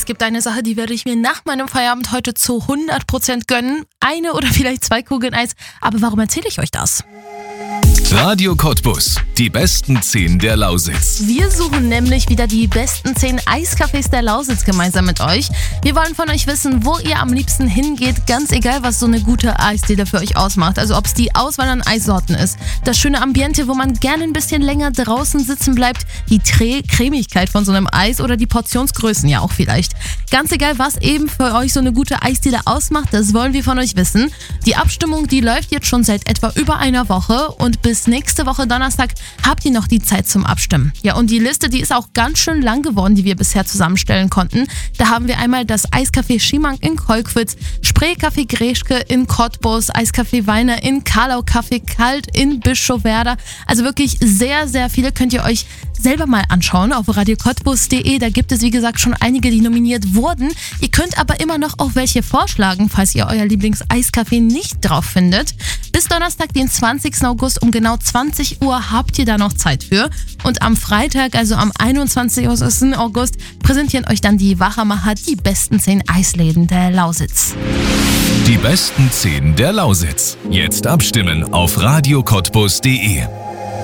gibt eine Sache, die werde ich mir nach meinem Feierabend heute zu 100% gönnen. Eine oder vielleicht 2 Kugeln Eis. Aber warum erzähle ich euch das? Radio Cottbus, die besten 10 der Lausitz. Wir suchen nämlich wieder die besten 10 Eiscafés der Lausitz gemeinsam mit euch. Wir wollen von euch wissen, wo ihr am liebsten hingeht, ganz egal, was so eine gute Eisdiele für euch ausmacht. Also ob es die Auswahl an Eissorten ist, das schöne Ambiente, wo man gerne ein bisschen länger draußen sitzen bleibt, die Cremigkeit von so einem Eis oder die Portionsgrößen ja auch vielleicht. Ganz egal, was eben für euch so eine gute Eisdiele ausmacht, das wollen wir von euch wissen. Die Abstimmung, die läuft jetzt schon seit etwa über einer Woche und bis nächste Woche Donnerstag habt ihr noch die Zeit zum Abstimmen. Ja, und die Liste, die ist auch ganz schön lang geworden, die wir bisher zusammenstellen konnten. Da haben wir einmal das Eiscafé Schimank in Kolkwitz, Spreecafé Greschke in Cottbus, Eiscafé Weiner in Karlau, Café Kalt in Bischofwerda. Also wirklich sehr, sehr viele könnt ihr euch selber mal anschauen auf radiocottbus.de. Da gibt es, wie gesagt, schon einige, die nominiert wurden. Ihr könnt aber immer noch auch welche vorschlagen, falls ihr euer Lieblings-Eiscafé nicht drauf findet. Bis Donnerstag, den 20. August um genau 20 Uhr habt ihr da noch Zeit für. Und am Freitag, also am 21. August, präsentieren euch dann die Wachermacher die besten 10 Eisläden der Lausitz. Die besten 10 der Lausitz. Jetzt abstimmen auf radiocottbus.de.